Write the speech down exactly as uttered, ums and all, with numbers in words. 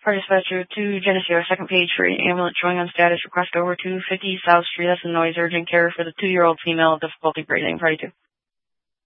Car dispatcher to Geneseo, second page for ambulance showing on status. Request over two fifty South Street. That's a noise. Urgent care for the two-year-old female with difficulty breathing. Party two.